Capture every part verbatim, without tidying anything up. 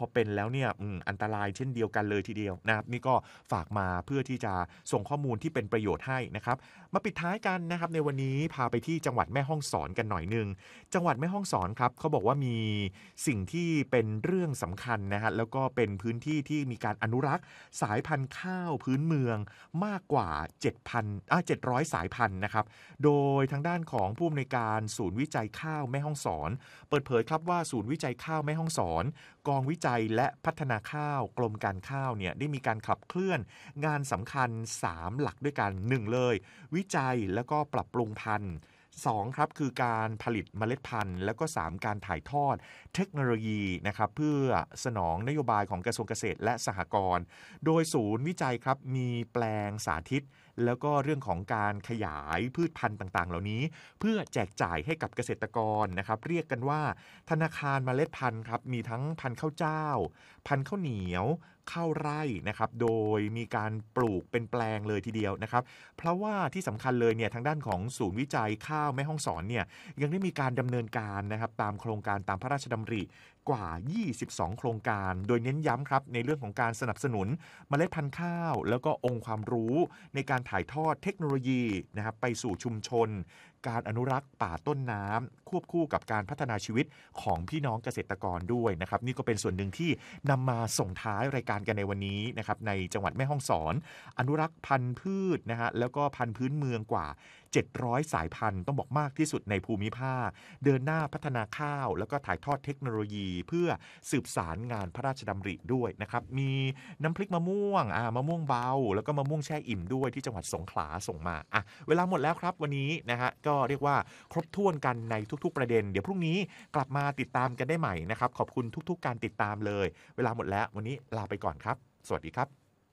อเป็นแล้วเนี่ยอันตรายเช่นเดียวกันเลยทีเดียวนะครับนี่ก็ฝากมาเพื่อที่จะส่งข้อมูลที่เป็นประโยชน์ให้นะครับมาปิดท้ายกันนะครับในวันนี้พาไปที่จังหวัดแม่ฮ่องสอนกันหน่อยนึงจังหวัดแม่ฮ่องสอนครับเขาบอกว่ามีสิ่งที่เป็นเรื่องสำคัญนะฮะแล้วก็เป็นพื้นที่ที่มีการอนุรักษ์สายพันธุ์ข้าวพื้นเมืองมากกว่า เจ็ดพัน อ่ะเจ็ดร้อย สายพันธุ์นะครับโดยทางด้านของผู้อำนวยการศูนย์วิจัยข้าวแม่ฮ่องสอนเปิดเผยครับว่าศูนย์วิจัยข้าวแม่ฮ่องสอนกองวิจัยและพัฒนาข้าวกรมการข้าวเนี่ยได้มีการขับเคลื่อนงานสำคัญสามหลักด้วยกันหนึ่งเลยวิจัยแล้วก็ปรับปรุงพันธุ์สองครับคือการผลิตเมล็ดพันธุ์แล้วก็สามการถ่ายทอดเทคโนโลยีนะครับเพื่อสนองนโยบายของกระทรวงเกษตรและสหกรณ์โดยศูนย์วิจัยครับมีแปลงสาธิตแล้วก็เรื่องของการขยายพืชพันธุ์ต่างๆเหล่านี้เพื่อแจกจ่ายให้กับเกษตรกรนะครับเรียกกันว่าธนาคารเมล็ดพันธุ์ครับมีทั้งพันธุ์ข้าวเจ้าพันธุ์ข้าวเหนียวข้าวไร่นะครับโดยมีการปลูกเป็นแปลงเลยทีเดียวนะครับเพราะว่าที่สำคัญเลยเนี่ยทางด้านของศูนย์วิจัยข้าวแม่ฮ่องสอนเนี่ยยังได้มีการดำเนินการนะครับตามโครงการตามพระราชดำริกว่ายี่สิบสองโครงการโดยเน้นย้ำครับในเรื่องของการสนับสนุนเมล็ดพันธุ์ข้าวแล้วก็องค์ความรู้ในการถ่ายทอดเทคโนโลยีนะครับไปสู่ชุมชนการอนุรักษ์ป่าต้นน้ำควบคู่กับการพัฒนาชีวิตของพี่น้องเกษตรกรด้วยนะครับนี่ก็เป็นส่วนหนึ่งที่นำมาส่งท้ายรายการกันในวันนี้นะครับในจังหวัดแม่ฮ่องสอนอนุรักษ์พันธุ์พืชนะฮะแล้วก็พันธุ์พื้นเมืองกว่าเจ็ดร้อยสายพันธุ์ต้องบอกมากที่สุดในภูมิภาคเดินหน้าพัฒนาข้าวแล้วก็ถ่ายทอดเทคโนโลยีเพื่อสืบสารงานพระราชดำริด้วยนะครับมีน้ำพริกมะม่วงอ่ามะม่วงเบาแล้วก็มะม่วงแช่อิ่มด้วยที่จังหวัดสงขลาส่งมาอ่ะเวลาหมดแล้วครับวันนี้นะฮะก็เรียกว่าครบถ้วนกันในทุกๆประเด็นเดี๋ยวพรุ่งนี้กลับมาติดตามกันได้ใหม่นะครับขอบคุณทุกๆการติดตามเลยเวลาหมดแล้ววันนี้ลาไปก่อนครับสวัสดีครับ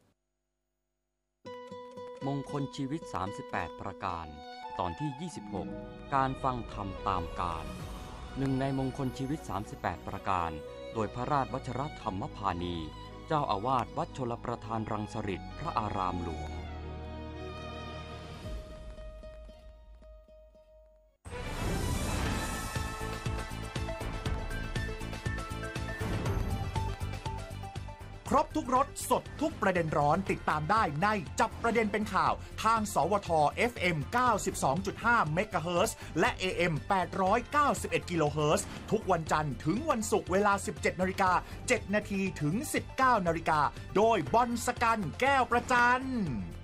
มงคลชีวิตสามสิบแปดประการตอนที่ยี่สิบหกการฟังธรรมตามกาลหนึ่งในมงคลชีวิตสามสิบแปดประการโดยพระราชวชรธรรมพานีเจ้าอาวาสวัดชลประทานรังสฤษฎ์พระอารามหลวงครบทุกรสสดทุกประเด็นร้อนติดตามได้ในจับประเด็นเป็นข่าวทางสวท เอฟ เอ็ม เก้าสิบสองจุดห้า เมกะเฮิรตซ์และ เอ เอ็ม แปดร้อยเก้าสิบเอ็ด กิโลเฮิรตซ์ทุกวันจันทร์ถึงวันศุกร์เวลา สิบเจ็ดนาฬิกาเจ็ดนาทีถึง สิบเก้านาฬิกาโดยบอลสกันแก้วประจัน